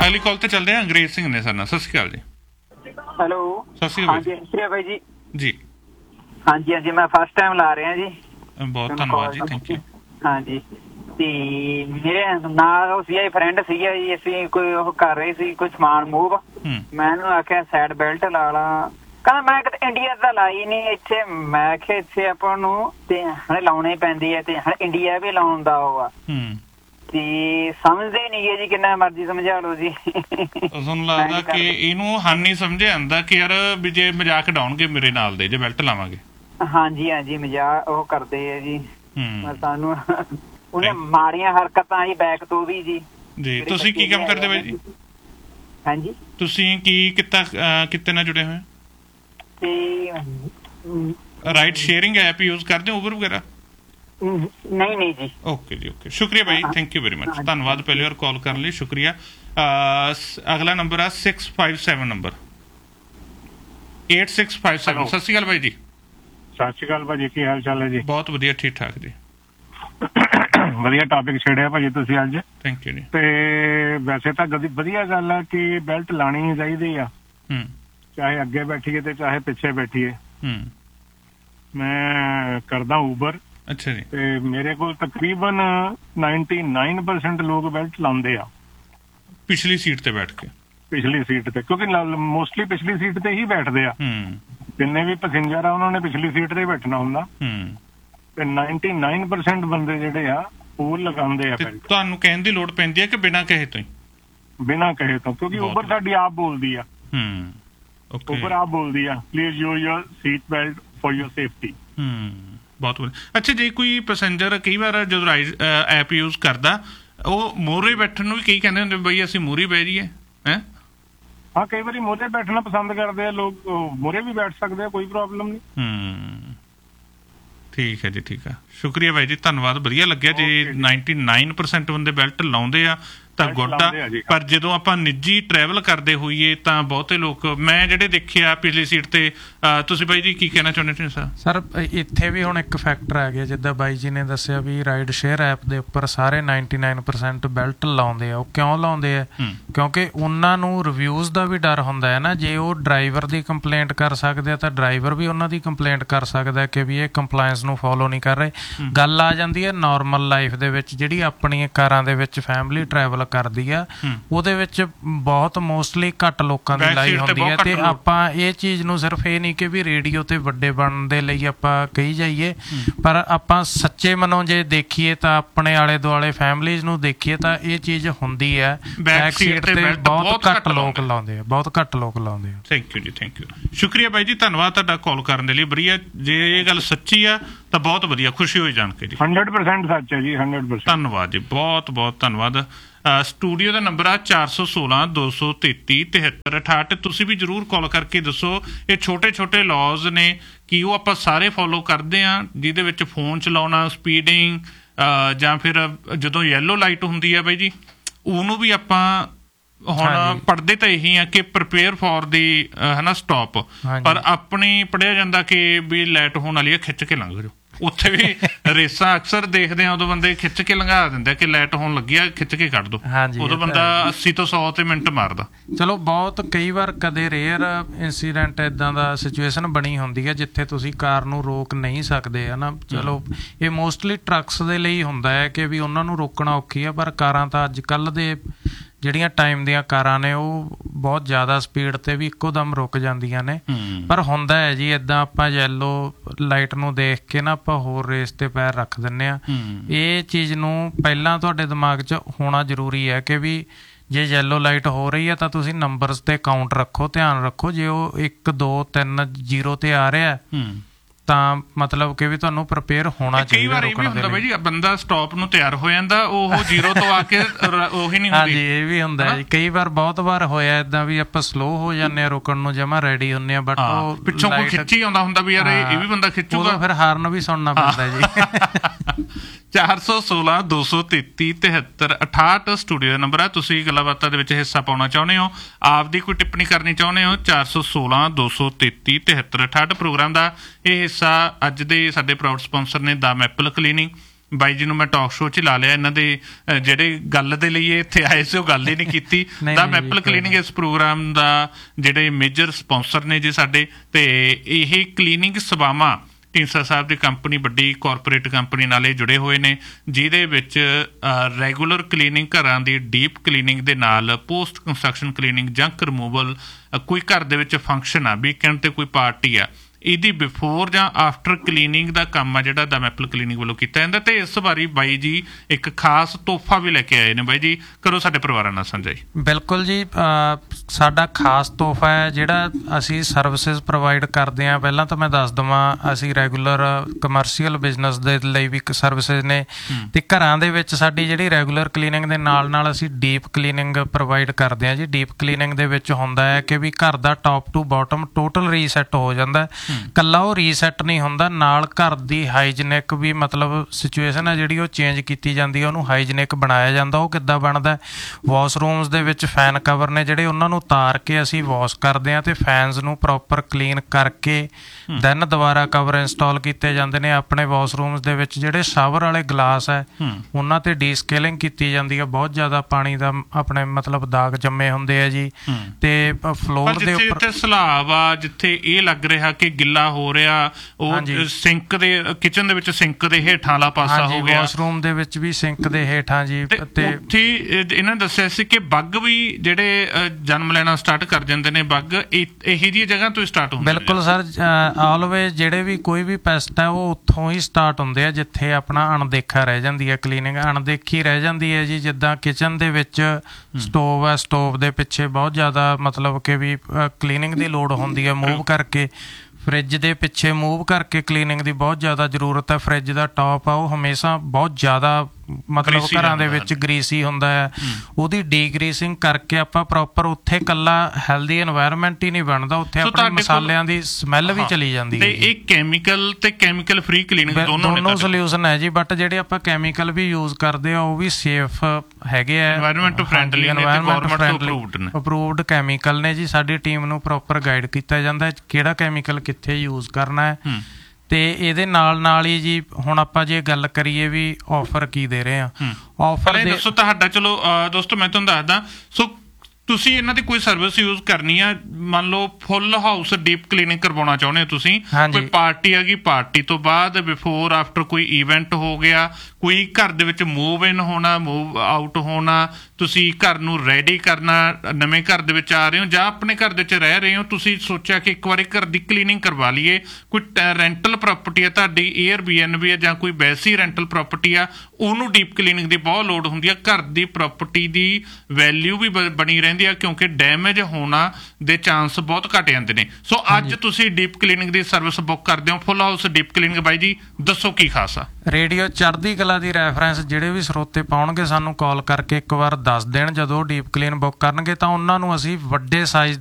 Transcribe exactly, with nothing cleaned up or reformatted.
ਅਗਲੀ ਕਾਲ ਤੇ ਚੱਲਦੇ ਹਾਂ। ਅੰਗਰੇਜ਼ ਸਿੰਘ ਨੇ ਸਾਡੇ ਨਾਲ। ਸਤਿ ਸ਼੍ਰੀ ਅਕਾਲ ਜੀ। ਹੈਲੋ। ਸਤਿ ਸ਼੍ਰੀ ਅਕਾਲ ਹਾਂਜੀ, ਸਤਿ ਸ਼੍ਰੀ ਅਕਾਲ ਬਾਈ ਜੀ। ਜੀ ਹਾਂਜੀ ਹਾਂਜੀ, ਮੈਂ ਫਸਟ ਟਾਈਮ ਲਾ ਰਿਹਾ ਜੀ। ਬਹੁਤ ਧੰਨਵਾਦ ਜੀ, ਥੈਂਕ ਯੂ। ਹਾਂਜੀ, ਤੇ ਮੇਰੇ ਨਾਲ ਉਹ ਸੀਗਾ ਫਰੈਂਡ ਸੀਗਾ ਜੀ, ਅਸੀਂ ਕੋਈ ਉਹ ਕਰ ਰਹੇ ਸੀ ਕੋਈ ਸਮਾਨ ਮੂਵ। ਮੈਂ ਇਹਨੂੰ ਆਖਿਆ ਸਾਈਡ ਬੈਲਟ ਲਾ ਲਾ, ਕਹਿੰਦਾ ਮੈਂ ਕਿਤੇ ਇੰਡੀਆ ਤਾਂ ਲਾਈ ਨੀ ਇੱਥੇ। ਮੈਂ ਕਿਹਾ ਇੱਥੇ ਆਪਾਂ ਨੂੰ ਤੇ ਹਲੇ ਲਾਉਣੀ ਪੈਂਦੀ ਹੈ ਤੇ ਇੰਡੀਆ ਵੀ ਲਾਉਣ ਦਾ ਉਹ ਆ ਤੇ ਸਮਝਦੇ ਨੀ ਗੇ ਜੀ, ਕਿੰਨਾ ਮਰਜ਼ੀ ਸਮਝਾ ਲਓ ਜੀ। ਤੁਹਾਨੂੰ ਲੱਗਦਾ ਕਿ ਇਹਨੂੰ ਹਾਨੀ ਸਮਝਿਆ ਜਾਂਦਾ ਕਿ ਯਾਰ ਵੀ ਜੇ ਮਜ਼ਾਕ ਉਡਾਉਣਗੇ ਮੇਰੇ ਨਾਲ ਦੇ ਜੇ ਬੈਲਟ ਲਾਵਾਂਗੇ। ਹਾਂਜੀ ਹਾਂਜੀ, ਮਜ਼ਾਕ ਉਹ ਕਰਦੇ ਆ ਜੀ ਸਾਨੂੰ। ਉਹਨੇ ਮਾੜੀਆਂ ਹਰਕਤਾਂ ਜੀ ਬੈਕ ਤੋਂ ਵੀ ਜੀ। ਜੀ ਤੁਸੀਂ ਕੀ ਕੰਮ ਕਰਦੇ ਬਾਈ ਜੀ? ਹਾਂਜੀ, ਤੁਸੀਂ ਕੀ ਕੀਤਾ ਕਿੱਤੇ ਨਾਲ ਜੁੜੇ ਹੋਏ? ਤੇ ਰਾਈਡ ਸ਼ੇਅਰਿੰਗ ਐਪ ਯੂਜ਼ ਕਰਦੇ ਹੋ, ਉਬਰ ਵਗੈਰਾ? ਨਹੀਂ ਨਹੀਂ ਜੀ। ਓਕੇ ਜੀ, ਓਕੇ, ਸ਼ੁਕਰੀਆ ਭਾਈ, ਥੈਂਕ ਯੂ ਵੈਰੀ ਮਚ, ਧੰਨਵਾਦ ਪਹਿਲੀ ਵਾਰ ਕਾਲ ਕਰਨ ਲਈ, ਸ਼ੁਕਰੀਆ। ਅਗਲਾ ਨੰਬਰ ਆ six five seven number eight six five seven. ਸਤਿ ਸ਼੍ਰੀ ਅਕਾਲ ਭਾਈ ਜੀ। ਸਤਿ ਸ਼੍ਰੀ ਅਕਾਲ ਭਾਜੀ, ਕੀ ਹਾਲ ਚਾਲ ਹੈ ਜੀ? ਬਹੁਤ ਵਧੀਆ, ਠੀਕ ਠਾਕ ਜੀ। ਵਧੀਆ ਟੌਪਿਕ ਛੇੜਿਆ ਭਾਜੀ ਤੁਸੀਂ ਅੱਜ। ਥੈਂਕ ਯੂ ਜੀ। ਤੇ ਵੈਸੇ ਤਾਂ ਵਧੀਆ ਗੱਲ ਆ ਕਿ ਬੈਲਟ ਲਾਣੀ ਚਾਹੀਦੀ ਆ, ਚਾਹੇ ਅੱਗੇ ਬੈਠੀਏ ਤੇ ਚਾਹੇ ਪਿੱਛੇ ਬੈਠੀਏ। ਮੈਂ ਕਰਦਾ ਉਬਰ। ਅੱਛਾ ਜੀ। ਤੇ ਮੇਰੇ ਕੋਲ ਤਕਰੀਬਨ ਨਾਈਨਟੀ ਨਾਈਨ ਪਰਸੈਂਟ ਲੋਕ ਬੈਲਟ ਲਾਉਂਦੇ ਆ ਪਿਛਲੀ ਸੀਟ ਤੇ ਬੈਠ ਕੇ। ਪਿਛਲੀ ਸੀਟ ਤੇ, ਕਿਉਂਕਿ ਮੋਸਟਲੀ ਪਿਛਲੀ ਸੀਟ ਤੇ ਹੀ ਬੈਠਦੇ ਆ। ਜਿੰਨੇ ਵੀ ਪੈਸੇਂਜਰ ਆ ਉਹਨਾਂ ਨੇ ਪਿਛਲੀ ਸੀਟ ਤੇ ਬੈਠਣਾ ਹੁੰਦਾ ਤੇ ਨਾਈਨਟੀ ਨਾਈਨ ਪਰਸੈਂਟ ਬੰਦੇ ਜਿਹੜੇ ਆ ਉਹ ਲਗਾਉਂਦੇ ਆ ਬੈਲਟ। ਤੁਹਾਨੂੰ ਕਹਿਣ ਦੀ ਲੋੜ ਪੈਂਦੀ ਹੈ ਕਿ ਬਿਨਾਂ ਕਹੇ ਤੋਂ ਹੀ? ਬਿਨਾਂ ਕਹੇ ਤੋਂ, ਕਿਉਂਕਿ ਉਬਰ ਸਾਡੀ ਆਪ ਬੋਲਦੀ ਆ। ਉਬਰ ਆਪ ਬੋਲਦੀ ਆ, please use your seat belt for your safety. ਬਹੁਤ ਵਧੀਆ। ਅੱਛਾ, ਜੇ ਕੋਈ ਪੈਸੇਂਜਰ ਕਈ ਵਾਰ ਜਦੋਂ ਰਾਈਡ ਐਪ ਯੂਜ਼ ਕਰਦਾ ਉਹ ਮੂਹਰੇ ਬੈਠਣ ਨੂੰ ਵੀ ਕਈ ਕਹਿੰਦੇ ਹੁੰਦੇ ਬਈ ਅਸੀਂ ਮੂਹਰੇ ਬਹਿ ਜਾਈਏ ਹੈ? ਹਾਂ, ਕਈ ਵਾਰੀ ਮੂਹਰੇ ਬੈਠਣਾ ਪਸੰਦ ਕਰਦੇ ਆ ਲੋਕ, ਮੂਹਰੇ ਵੀ ਬੈਠ ਸਕਦੇ ਆ, ਕੋਈ ਪ੍ਰੋਬਲਮ ਨਹੀਂ। ਠੀਕ ਹੈ ਜੀ, ਠੀਕ ਆ, ਸ਼ੁਕਰੀਆ ਬਾਈ ਜੀ, ਧੰਨਵਾਦ, ਵਧੀਆ ਲੱਗਿਆ। ਜੇ ਨਾਈਨਟੀ ਨਾਈਨ ਪਰਸੈਂਟ ਬੰਦੇ ਬੈਲਟ ਲਾਉਂਦੇ ਆ ਤਾਂ ਗੁੱਡ ਆ, ਪਰ ਜਦੋਂ ਆਪਾਂ ਨਿੱਜੀ ਟਰੈਵਲ ਕਰਦੇ ਹੋਈਏ ਤਾਂ ਬਹੁਤੇ ਲੋਕ ਮੈਂ ਜਿਹੜੇ ਦੇਖੇ ਆ ਪਿਛਲੀ ਸੀਟ ਤੇ। ਤੁਸੀਂ ਬਾਈ ਜੀ ਕੀ ਕਹਿਣਾ ਚਾਹੁੰਦੇ ਸਰ? ਸਰ ਇੱਥੇ ਵੀ ਹੁਣ ਇੱਕ ਫੈਕਟਰ ਆ ਗਿਆ, ਜਿੱਦਾਂ ਬਾਈ ਜੀ ਨੇ ਦੱਸਿਆ ਵੀ ਰਾਈਡ ਸ਼ੇਅਰ ਐਪ ਦੇ ਉੱਪਰ ਸਾਰੇ ਨਾਈਨਟੀ ਨਾਈਨ ਪਰਸੈਂਟ ਬੈਲਟ ਲਾਉਂਦੇ ਆ। ਉਹ ਕਿਉਂ ਲਾਉਂਦੇ ਆ? ਕਿਉਂਕਿ ਉਹਨਾਂ ਨੂੰ ਰਿਵਿਊਜ਼ ਦਾ ਵੀ ਡਰ ਹੁੰਦਾ ਹੈ ਨਾ। ਜੇ ਉਹ ਡਰਾਈਵਰ ਦੀ ਕੰਪਲੇਂਟ ਕਰ ਸਕਦੇ ਆ ਤਾਂ ਡਰਾਈਵਰ ਵੀ ਉਹਨਾਂ ਦੀ ਕੰਪਲੇਂਟ ਕਰ ਸਕਦਾ ਕਿ ਵੀ ਇਹ ਕੰਪਲਾਇੰਸ ਨੂੰ ਫੋਲੋ ਨਹੀਂ ਕਰ ਰਹੇ। ਗੱਲ ਆ ਜਾਂਦੀ ਹੈ ਨੋਰਮਲ ਲਾਈਫ ਦੇ ਵਿੱਚ, ਜਿਹੜੀ ਆਪਣੀਆਂ ਕਾਰਾਂ ਦੇ ਵਿੱਚ ਫੈਮਿਲੀ ਟਰੈਵਲ ਕਰਦੀ ਆ ਉਹਦੇ ਵਿੱਚ ਬਹੁਤ ਮੋਸਟਲੀ ਘੱਟ ਲੋਕਾਂ ਦੀ ਲਾਈ ਹੁੰਦੀ ਹੈ। ਤੇ ਆਪਾਂ ਇਹ ਚੀਜ਼ ਨੂੰ ਸਿਰਫ ਇਹ ਨਹੀਂ ਕਿ ਵੀ ਰੇਡੀਓ ਤੇ ਵੱਡੇ ਬਣਨ ਦੇ ਲਈ ਆਪਾਂ ਕਹੀ ਜਾਈਏ, ਪਰ ਆਪਾਂ ਸੱਚੇ ਮਨੋਂ ਜੇ ਦੇਖੀਏ ਤਾਂ ਆਪਣੇ ਆਲੇ ਦੁਆਲੇ ਫੈਮਲੀਜ਼ ਨੂੰ ਦੇਖੀਏ ਤਾਂ ਇਹ ਚੀਜ਼ ਹੁੰਦੀ ਹੈ। ਬੈਕ ਸੀਟ ਤੇ ਬਹੁਤ ਘੱਟ ਲੋਕ ਲਾਉਂਦੇ ਆ, ਬਹੁਤ ਘੱਟ ਲੋਕ ਲਾਉਂਦੇ ਆ। ਥੈਂਕ ਯੂ ਜੀ, ਥੈਂਕ ਯੂ, ਸ਼ੁਕਰੀਆ ਬਾਈ ਜੀ, ਧੰਨਵਾਦ ਤੁਹਾਡਾ ਕਾਲ ਕਰਨ ਦੇ ਲਈ। ਵਧੀਆ, ਜੇ ਇਹ ਗੱਲ ਸੱਚੀ ਆ ਤਾਂ ਬਹੁਤ ਵਧੀਆ, ਖੁਸ਼ੀ ਹੋਈ ਜਾਣ ਕੇ ਜੀ। ਹੰਡਰਡ ਪਰਸੈਂਟ ਸੱਚ ਹੈ ਜੀ, ਹੰਡਰਡ ਪਰਸੈਂਟ। ਧੰਨਵਾਦ ਜੀ, ਬਹੁਤ ਬਹੁਤ ਧੰਨਵਾਦ। ਸਟੂਡੀਓ ਦਾ ਨੰਬਰ ਆ ਚਾਰ ਸੌ ਸੋਲਾਂ ਦੋ ਸੌ ਤੇਤੀ ਤਿਹੱਤਰ ਅਠਾਹਠ। ਤੁਸੀਂ ਵੀ ਜ਼ਰੂਰ ਕਾਲ ਕਰਕੇ ਦੱਸੋ ਇਹ ਛੋਟੇ ਛੋਟੇ ਲੌਜ਼ ਨੇ ਕਿ ਉਹ ਆਪਾਂ ਸਾਰੇ ਫੋਲੋ ਕਰਦੇ ਹਾਂ, ਜਿਹਦੇ ਵਿੱਚ ਫੋਨ ਚਲਾਉਣਾ, ਸਪੀਡਿੰਗ, ਜਾਂ ਫਿਰ ਜਦੋਂ ਯੈਲੋ ਲਾਈਟ ਹੁੰਦੀ ਆ ਬਾਈ ਜੀ ਉਹਨੂੰ ਵੀ ਆਪਾਂ ਹੁਣ ਪੜ੍ਹਦੇ ਤਾਂ ਇਹੀ ਆ ਕਿ ਪ੍ਰੀਪੇਅਰ ਫੋਰ ਦੀ ਹੈ ਨਾ ਸਟਾਪ, ਪਰ ਆਪਣੀ ਪੜ੍ਹਿਆ ਜਾਂਦਾ ਕਿ ਵੀ ਲਾਈਟ ਹੋਣ ਵਾਲੀ ਆ ਖਿੱਚ ਕੇ ਲੰਘ ਜਾਓ। ਉੱਥੇ ਵੀ ਰੇਸਾਂ ਅਕਸਰ ਦੇਖਦੇ ਆ, ਉਦੋਂ ਬੰਦੇ ਖਿੱਚ ਕੇ ਲੰਘਾ ਦਿੰਦੇ ਕਿ ਲਾਈਟ ਹੋਣ ਲੱਗੀ ਆ ਖਿੱਚ ਕੇ ਕੱਢ ਦੋ, ਉਦੋਂ ਬੰਦਾ ਅੱਸੀ ਤੋਂ ਸੌ ਤੇ ਮਿੰਟ ਮਾਰਦਾ। ਚਲੋ ਬਹੁਤ ਕਈ ਵਾਰ ਕਦੇ ਰੇਅਰ ਇੰਸੀਡੈਂਟ ਏਦਾਂ ਦਾ ਸਿਚੁਏਸ਼ਨ ਬਣੀ ਹੁੰਦੀ ਹੈ ਜਿੱਥੇ ਤੁਸੀਂ ਕਾਰ ਨੂੰ ਰੋਕ ਨਹੀਂ ਸਕਦੇ ਹੈ ਨਾ। ਚਲੋ ਇਹ ਮੋਸਟਲੀ ਟਰੱਕਸ ਦੇ ਲਈ ਹੁੰਦਾ ਹੈ ਕਿ ਵੀ ਉਹਨਾਂ ਨੂੰ ਰੋਕਣਾ ਔਖੀ ਆ, ਪਰ ਕਾਰਾਂ ਤਾਂ ਅੱਜ ਕੱਲ੍ਹ ਦੇ ਜਿਹੜੀਆਂ ਟਾਈਮ ਦੀਆਂ ਕਾਰਾਂ ਨੇ ਉਹ ਬਹੁਤ ਜ਼ਿਆਦਾ ਸਪੀਡ ਤੇ ਵੀ ਇੱਕੋ ਦਮ ਰੁਕ ਜਾਂਦੀਆਂ ਨੇ। ਪਰ ਹੁੰਦਾ ਹੈ ਜੀ ਇੱਦਾਂ, ਆਪਾਂ ਯੈਲੋ ਲਾਈਟ ਨੂੰ ਦੇਖ ਕੇ ਨਾ ਆਪਾਂ ਹੋਰ ਰੇਸ ਤੇ ਪੈਰ ਰੱਖ ਦਿੰਦੇ ਹਾਂ। ਇਹ ਚੀਜ਼ ਨੂੰ ਪਹਿਲਾਂ ਤੁਹਾਡੇ ਦਿਮਾਗ 'ਚ ਹੋਣਾ ਜ਼ਰੂਰੀ ਹੈ ਕਿ ਵੀ ਜੇ ਯੈਲੋ ਲਾਈਟ ਹੋ ਰਹੀ ਹੈ ਤਾਂ ਤੁਸੀਂ ਨੰਬਰਸ ਤੇ ਕਾਊਂਟ ਰੱਖੋ, ਧਿਆਨ ਰੱਖੋ। ਜੇ ਉਹ ਇੱਕ ਦੋ ਤਿੰਨ ਜੀਰੋ ਤੇ ਆ ਰਿਹਾ ਤਾਂ ਮਤਲਬ ਕਿ ਵੀ ਤੁਹਾਨੂੰ ਪ੍ਰੀਪੇਅਰ ਹੋਣਾ ਚਾਹੀਦਾ। ਕਈ ਵਾਰ ਇਹ ਵੀ ਹੁੰਦਾ ਬਾਈ ਜੀ ਬੰਦਾ ਸਟਾਪ ਨੂੰ ਤਿਆਰ ਹੋ ਜਾਂਦਾ, ਉਹ ਜ਼ੀਰੋ ਤੋਂ ਆ ਕੇ ਉਹੀ ਨਹੀਂ ਹੁੰਦੀ। ਹਾਂਜੀ, ਇਹ ਵੀ ਹੁੰਦਾ ਜੀ, ਕਈ ਵਾਰ ਬਹੁਤ ਵਾਰ ਹੋਇਆ ਏਦਾਂ ਵੀ ਆਪਾਂ ਸਲੋ ਹੋ ਜਾਂਦੇ ਆ, ਰੁਕਣ ਨੂੰ ਜਮਾ ਰੈਡੀ ਹੁੰਦੇ ਆ, ਬਟ ਉਹ ਪਿੱਛੋਂ ਕੋਈ ਖਿੱਚੀ ਆਉਂਦਾ ਹੁੰਦਾ ਵੀ ਯਾਰ ਇਹ ਵੀ ਬੰਦਾ ਖਿੱਚੂਗਾ, ਫਿਰ ਹਾਰਨ ਵੀ ਸੁਣਨਾ ਪੈਂਦਾ ਜੀ। ਚਾਰ ਸੌ ਸੋਲਾਂ ਦੋ ਸੌ ਤੇਤੀ ਤਿਹੱਤਰ ਅਠਾਹਠ ਸਟੂਡੀਓ ਦਾ ਨੰਬਰ ਆ। ਤੁਸੀਂ ਗੱਲਾਂ ਬਾਤਾਂ ਦੇ ਵਿੱਚ ਹਿੱਸਾ ਪਾਉਣਾ ਚਾਹੁੰਦੇ ਹੋ, ਆਪਦੀ ਕੋਈ ਟਿੱਪਣੀ ਕਰਨੀ ਚਾਹੁੰਦੇ ਹੋ, ਚਾਰ ਸੌ ਸੋਲਾਂ ਦੋ ਸੌ ਤੇਤੀ ਤਿਹੱਤਰ ਅਠਾਹਠ। ਪ੍ਰੋਗਰਾਮ ਦਾ ਇਹ ਹਿੱਸਾ ਅੱਜ ਦੇ ਸਾਡੇ ਪ੍ਰਾਊਡ ਸਪਾਂਸਰ ਨੇ ਦਾ ਮੈਪਲ ਕਲੀਨਿੰਗ, ਬਾਈ ਜੀ ਨੂੰ ਮੈਂ ਟਾਕ ਸ਼ੋਅ 'ਚ ਲਾ ਲਿਆ, ਇਹਨਾਂ ਦੇ ਜਿਹੜੇ ਗੱਲ ਦੇ ਲਈ ਇੱਥੇ ਆਏ ਸੀ ਉਹ ਗੱਲ ਹੀ ਨਹੀਂ ਕੀਤੀ। ਦਾ ਮੈਪਲ ਕਲੀਨਿੰਗ ਇਸ ਪ੍ਰੋਗਰਾਮ ਦਾ ਜਿਹੜੇ ਮੇਜਰ ਸਪਾਂਸਰ ਨੇ ਜੀ ਸਾਡੇ, ਤੇ ਇਹ ਕਲੀਨਿੰਗ ਸੇਵਾਵਾਂ ਢੀਂਡਸਾ ਸਾਹਿਬ ਦੀ ਕੰਪਨੀ ਵੱਡੀ ਕਾਰਪੋਰੇਟ ਕੰਪਨੀ ਨਾਲ ਇਹ ਜੁੜੇ ਹੋਏ ਨੇ, ਜਿਹਦੇ ਵਿੱਚ ਰੈਗੂਲਰ ਕਲੀਨਿੰਗ, ਘਰਾਂ ਦੀ ਡੀਪ ਕਲੀਨਿੰਗ ਦੇ ਨਾਲ post construction cleaning, junk removal, ਕੋਈ ਘਰ ਦੇ ਵਿੱਚ ਫੰਕਸ਼ਨ ਆ, ਵੀਕਐਂਡ ਤੇ ਕੋਈ ਪਾਰਟੀ ਆ, ਇਹਦੀ ਬਿਫੋਰ ਜਾਂ ਆਫਟਰ ਕਲੀਨਿੰਗ ਦਾ ਕੰਮ ਆ ਜਿਹੜਾ ਦਾ ਮੈਪਲ ਕਲੀਨਿੰਗ ਵੱਲੋਂ ਕੀਤਾ ਜਾਂਦਾ। ਤੇ ਇਸ ਵਾਰੀ ਬਾਈ ਜੀ ਇੱਕ ਖਾਸ ਤੋਹਫਾ ਵੀ ਲੈ ਕੇ ਆਏ ਨੇ। ਬਾਈ ਜੀ ਕਰੋ ਸਾਡੇ ਪਰਿਵਾਰਾਂ ਨਾਲ ਸਾਂਝਾ ਜੀ। ਬਿਲਕੁਲ ਜੀ, ਸਾਡਾ ਖਾਸ ਤੋਹਫਾ ਹੈ ਜਿਹੜਾ ਅਸੀਂ ਸਰਵਿਸਿਜ਼ ਪ੍ਰੋਵਾਈਡ ਕਰਦੇ ਹਾਂ। ਪਹਿਲਾਂ ਤਾਂ ਮੈਂ ਦੱਸ ਦੇਵਾਂ, ਅਸੀਂ ਰੈਗੂਲਰ ਕਮਰਸ਼ੀਅਲ ਬਿਜ਼ਨਸ ਦੇ ਲਈ ਵੀ ਸਰਵਿਸਿਜ਼ ਨੇ, ਤੇ ਘਰਾਂ ਦੇ ਵਿੱਚ ਸਾਡੀ ਜਿਹੜੀ ਰੈਗੂਲਰ ਕਲੀਨਿੰਗ ਦੇ ਨਾਲ ਨਾਲ ਅਸੀਂ ਡੀਪ ਕਲੀਨਿੰਗ ਪ੍ਰੋਵਾਈਡ ਕਰਦੇ ਹਾਂ ਜੀ। ਡੀਪ ਕਲੀਨਿੰਗ ਦੇ ਵਿੱਚ ਹੁੰਦਾ ਹੈ ਕਿ ਵੀ ਘਰ ਦਾ top to bottom total reset ਹੋ ਜਾਂਦਾ। ਕੱਲਾ ਉਹ ਰੀਸੈਟ ਨਹੀਂ ਹੁੰਦਾ, ਨਾਲ ਘਰ ਦੀ ਹਾਈਜੀਨਿਕ ਵੀ ਮਤਲਬ ਸਿਚੁਏਸ਼ਨ ਹੈ ਜਿਹੜੀ ਉਹ ਚੇਂਜ ਕੀਤੀ ਜਾਂਦੀ ਹੈ, ਉਹਨੂੰ ਹਾਈਜੀਨਿਕ ਬਣਾਇਆ ਜਾਂਦਾ। ਉਹ ਕਿੱਦਾਂ ਬਣਦਾ? ਵਾਸ਼ਰੂਮਸ ਦੇ ਵਿੱਚ ਫੈਨ ਕਵਰ ਨੇ ਜਿਹੜੇ, ਉਹਨਾਂ ਨੂੰ ਉਤਾਰ ਕੇ ਅਸੀਂ ਵਾਸ਼ ਕਰਦੇ ਹਾਂ ਤੇ ਫੈਨਸ ਨੂੰ ਪ੍ਰੋਪਰ ਕਲੀਨ ਕਰਕੇ ਦੈਨ ਦੁਬਾਰਾ ਕਵਰ ਇੰਸਟਾਲ ਕੀਤੇ ਜਾਂਦੇ ਨੇ। ਆਪਣੇ ਵਾਸ਼ਰੂਮਸ ਦੇ ਵਿੱਚ ਜਿਹੜੇ ਸ਼ਾਵਰ ਵਾਲੇ ਗਲਾਸ ਹੈ ਉਹਨਾਂ ਤੇ ਡੀਸਕੇਲਿੰਗ ਕੀਤੀ ਜਾਂਦੀ ਹੈ। ਬਹੁਤ ਜ਼ਿਆਦਾ ਪਾਣੀ ਦਾ ਆਪਣੇ ਮਤਲਬ ਦਾਗ ਜੰਮੇ ਹੁੰਦੇ ਆ ਜੀ, ਤੇ ਫਲੋਰ ਦੇ ਉੱਪਰ ਸਲਾਬ ਆ ਜਿੱਥੇ ਇਹ ਲੱਗ ਰਿਹਾ ਕਿ ਗਿੱਲਾ ਹੋ ਰਿਹਾ, ਉਹ ਸਿੰਕ ਦੇ ਕਿਚਨ ਦੇ ਵਿੱਚ ਸਿੰਕ ਦੇ ਹੇਠਾਂ ਵਾਲਾ ਪਾਸਾ ਹੋ ਗਿਆ, ਵਾਸ਼ਰੂਮ ਦੇ ਵਿੱਚ ਵੀ ਸਿੰਕ ਦੇ ਹੇਠਾਂ ਜੀ। ਤੇ ਉੱਥੇ ਇਹਨਾਂ ਨੇ ਦੱਸਿਆ ਸੀ ਕਿ ਬੱਗ ਵੀ ਜਿਹੜੇ ਜਨਮ ਲੈਣਾ ਸਟਾਰਟ ਕਰ ਜਾਂਦੇ ਨੇ, ਬੱਗ ਇਹੋ ਜਿਹੀ ਜਗ੍ਹਾ ਤੋਂ ਸਟਾਰਟ ਹੁੰਦੇ। ਬਿਲਕੁਲ ਸਰ, ਆਲਵੇਜ਼ ਜਿਹੜੇ ਵੀ ਕੋਈ ਵੀ ਪੈਸਟ ਹੈ ਉਹ ਉੱਥੋਂ ਹੀ ਸਟਾਰਟ ਹੁੰਦੇ ਆ ਜਿੱਥੇ ਆਪਣਾ ਅਣਦੇਖਾ ਰਹਿ ਜਾਂਦੀ ਹੈ ਕਲੀਨਿੰਗ, ਅਣਦੇਖੀ ਰਹਿ ਜਾਂਦੀ ਹੈ ਜੀ। ਜਿੱਦਾਂ ਕਿਚਨ ਦੇ ਵਿੱਚ ਸਟੋਵ ਹੈ, ਸਟੋਵ ਦੇ ਪਿੱਛੇ ਬਹੁਤ ਜ਼ਿਆਦਾ ਮਤਲਬ ਕਿ ਵੀ ਕਲੀਨਿੰਗ ਦੀ ਲੋੜ ਹੁੰਦੀ ਹੈ ਮੂਵ ਕਰਕੇ। ਫਰਿੱਜ ਦੇ ਪਿੱਛੇ ਮੂਵ ਕਰਕੇ ਕਲੀਨਿੰਗ ਦੀ ਬਹੁਤ ਜ਼ਿਆਦਾ ਜ਼ਰੂਰਤ ਹੈ। ਫਰਿੱਜ ਦਾ ਟੌਪ ਆ ਉਹ ਹਮੇਸ਼ਾ ਬਹੁਤ ਜ਼ਿਆਦਾ ਮਤਲਬ ਘਰਾਂ ਦੇ ਵਿੱਚ ਗਰੀਸੀ ਹੁੰਦਾ ਹੈ, ਉਹਦੀ ਡੀਗਰੀਸਿੰਗ ਕਰਕੇ ਆਪਾਂ ਪ੍ਰੋਪਰ ਉੱਥੇ ਇਕੱਲਾ ਹੈਲਦੀ এনवायरमेंट ਹੀ ਨਹੀਂ ਬਣਦਾ, ਉੱਥੇ ਆਪਣੇ ਮਸਾਲਿਆਂ ਦੀ ਸਮੈਲ ਵੀ ਚਲੀ ਜਾਂਦੀ ਹੈ। ਤੇ ਇਹ ਕੈਮੀਕਲ ਤੇ ਕੈਮੀਕਲ ਫ੍ਰੀ ਕਲੀਨਿੰਗ ਦੋਨੋਂ ਦੋਨੋਂ ਸੋਲਿਊਸ਼ਨ ਹੈ ਜੀ, ਬਟ ਜਿਹੜੇ ਆਪਾਂ ਕੈਮੀਕਲ ਵੀ ਯੂਜ਼ ਕਰਦੇ ਆ ਉਹ ਵੀ ਸੇਫ ਹੈਗੇ ਆ, এনवायरमेंट ਫ੍ਰੈਂਡਲੀ ਨੇ, ਗਵਰਨਮੈਂਟ ਤੋਂ ਅਪਰੂਵਡ ਨੇ, ਅਪਰੂਵਡ ਕੈਮੀਕਲ ਨੇ ਜੀ। ਸਾਡੀ ਟੀਮ ਨੂੰ ਪ੍ਰੋਪਰ ਗਾਈਡ ਕੀਤਾ ਜਾਂਦਾ ਹੈ ਕਿਹੜਾ ਕੈਮੀਕਲ ਕਿੱਥੇ ਯੂਜ਼ ਕਰਨਾ ਹੈ। ਤੇ ਇਹਦੇ ਨਾਲ ਨਾਲ ਹੀ ਜੀ ਹੁਣ ਆਪਾਂ ਜੇ ਗੱਲ ਕਰੀਏ ਵੀ ਆਫਰ ਕੀ ਦੇ ਰਹੇ ਆ, ਆਫਰ ਦੱਸੋ ਤੁਹਾਡਾ। ਚਲੋ ਦੋਸਤੋ ਮੈਂ ਤੁਹਾਨੂੰ ਦੱਸਦਾ, ਸੋ ਤੁਸੀਂ ਇਹਨਾਂ ਦੀ ਕੋਈ ਸਰਵਿਸ ਯੂਜ਼ ਕਰਨੀ ਆ, ਮੰਨ ਲਓ ਫੁੱਲ ਹਾਊਸ ਡੀਪ ਕਲੀਨਿੰਗ ਕਰਵਾਉਣਾ ਚਾਹੁੰਦੇ ਹੋ ਤੁਸੀਂ, ਕੋਈ ਪਾਰਟੀ ਆ ਗਈ, ਪਾਰਟੀ ਤੋਂ ਬਾਅਦ ਬਿਫੋਰ ਆਫਟਰ ਕੋਈ ਈਵੈਂਟ ਹੋ ਗਿਆ, ਕੋਈ ਘਰ ਦੇ ਵਿੱਚ ਮੂਵ ਇਨ ਹੋਣਾ, ਮੂਵ ਆਊਟ ਹੋਣਾ, ਤੁਸੀਂ ਘਰ ਨੂੰ ਰੈਡੀ ਕਰਨਾ, ਨਵੇਂ ਘਰ ਦੇ ਵਿੱਚ ਆ ਰਹੇ ਹੋ ਜਾਂ ਆਪਣੇ ਘਰ ਦੇ ਵਿੱਚ ਰਹਿ ਰਹੇ ਹੋ, ਤੁਸੀਂ ਸੋਚਿਆ ਕਿ ਇੱਕ ਵਾਰੀ ਘਰ ਦੀ ਕਲੀਨਿੰਗ ਕਰਵਾ ਲਈਏ। ਕੋਈ ਰੈਂਟਲ ਪ੍ਰਾਪਰਟੀ ਆ ਤੁਹਾਡੀ, ਏਅਰ ਬੀ ਐਨ ਬੀ ਆ ਜਾਂ ਕੋਈ ਵੈਸੀ ਰੈਂਟਲ ਪ੍ਰਾਪਰਟੀ ਆ, ਉਹਨੂੰ ਡੀਪ ਕਲੀਨਿੰਗ ਦੀ ਬਹੁਤ ਲੋੜ ਹੁੰਦੀ ਆ। ਘਰ ਦੀ ਪ੍ਰਾਪਰਟੀ ਦੀ ਵੈਲਿਊ ਵੀ ਬਣੀ ਰਹਿੰਦੀ ਆ ਕਿਉਂਕਿ ਡੈਮੇਜ ਹੋਣਾ ਦੇ ਚਾਂਸ ਬਹੁਤ ਘੱਟ ਜਾਂਦੇ ਨੇ। ਸੋ ਅੱਜ ਤੁਸੀਂ ਡੀਪ ਕਲੀਨਿੰਗ ਦੀ ਸਰਵਿਸ ਬੁੱਕ ਕਰਦੇ ਹੋ, ਫੁੱਲ ਹਾਊਸ ਡੀਪ ਕਲੀਨਿੰਗ। ਬਾਈ ਜੀ ਦੱਸੋ ਕੀ ਖਾਸ ਆ? ਰੇਡੀਓ ਚੜ੍ਹਦੀ ਕਲਾ ਦੀ ਰੈਫਰੈਂਸ ਜਿਹੜੇ ਵੀ ਸਰੋਤੇ ਪਾਉਣਗੇ ਸਾਨੂੰ ਕਾਲ ਕਰਕੇ ਇੱਕ ਵਾਰ ਦੱਸ ਦੇਣ, ਜਦੋਂ ਡੀਪ ਕਲੀਨ ਬੁੱਕ ਕਰਨਗੇ ਤਾਂ ਉਹਨਾਂ ਨੂੰ ਅਸੀਂ ਵੱਡੇ ਸਾਈਜ਼